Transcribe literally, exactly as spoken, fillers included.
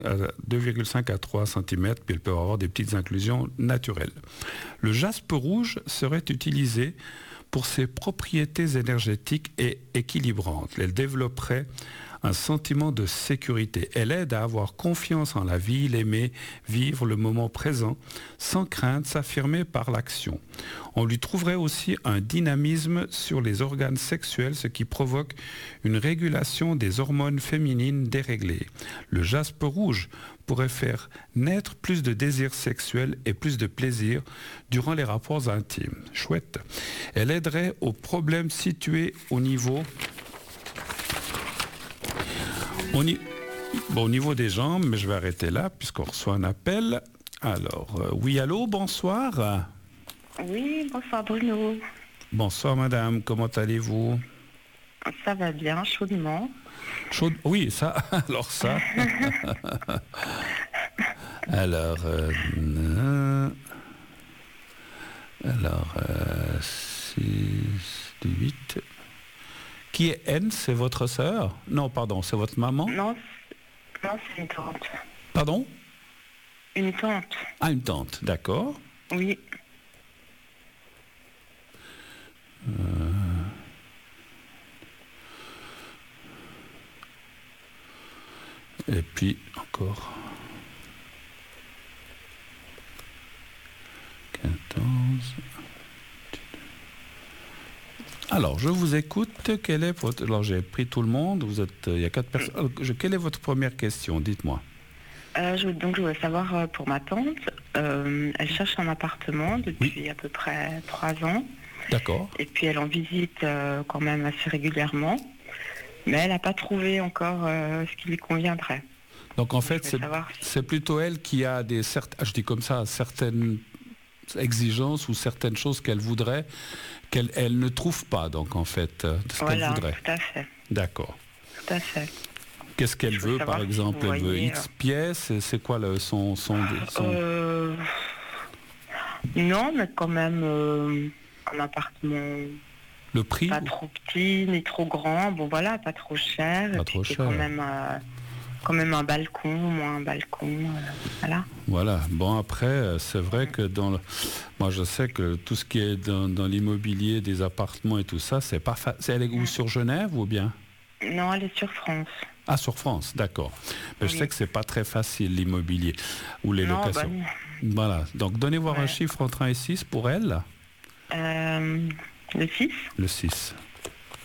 deux virgule cinq à trois centimètres, puis elles peuvent avoir des petites inclusions naturelles. Le jaspe rouge serait utilisé pour ses propriétés énergétiques et équilibrantes. Elle développerait un sentiment de sécurité. Elle aide à avoir confiance en la vie, l'aimer, vivre le moment présent, sans crainte, s'affirmer par l'action. On lui trouverait aussi un dynamisme sur les organes sexuels, ce qui provoque une régulation des hormones féminines déréglées. Le jaspe rouge pourrait faire naître plus de désir sexuel et plus de plaisir durant les rapports intimes. Chouette. Elle aiderait aux problèmes situés au niveau Au, ni- bon, au niveau des jambes, mais je vais arrêter là puisqu'on reçoit un appel. Alors, euh, oui, allô, bonsoir. Oui, bonsoir Bruno. Bonsoir madame, comment allez-vous? Ça va bien, chaudement. Chaude. Oui, ça, alors ça. alors, euh, euh, alors, euh, six, huit. Qui est N, c'est votre sœur? Non, pardon, c'est votre maman? Non, c'est- non c'est une tante. Pardon? Une tante, Ah, une tante, d'accord. oui. Et puis, encore. quatorze. Alors, je vous écoute. Quelle est votre... Alors, j'ai pris tout le monde. Vous êtes... Il y a quatre personnes. Alors, je- Quelle est votre première question? Dites-moi. Euh, je, donc je voulais savoir euh, pour ma tante, euh, elle cherche un appartement depuis à peu près trois ans. D'accord. Et puis elle en visite euh, quand même assez régulièrement. Mais elle n'a pas trouvé encore euh, ce qui lui conviendrait. Donc, en Je fait, voulais c'est savoir si- c'est plutôt elle qui a des... Cert... ah, je dis comme ça, certaines exigences ou certaines choses qu'elle voudrait, qu'elle elle ne trouve pas, donc, en fait, euh, de ce qu'elle Voilà, voudrait. tout à fait. D'accord. Tout à fait. Qu'est-ce qu'elle Je voulais veut, savoir par si exemple? vous Elle veut voyez, X pièces? C'est quoi le, son... son, son... Euh, non, mais quand même euh, un appartement Le prix? pas trop petit ni trop grand. Bon voilà, pas trop cher. Pas et trop puis cher. Quand même, euh, quand même un balcon, au moins un balcon. euh, voilà. Voilà. Bon, après, euh, c'est vrai que dans le... Moi, je sais que tout ce qui est dans, dans l'immobilier, des appartements et tout ça, c'est pas fa... c'est elle est où, sur Genève ou bien? Non, elle est sur France. Ah, sur France, d'accord. Mais je Oui. sais que c'est pas très facile, l'immobilier ou les Non, locations. bah, Voilà. Donc, donnez voir un Ouais. chiffre entre un et six pour elle. euh, le six. Le six.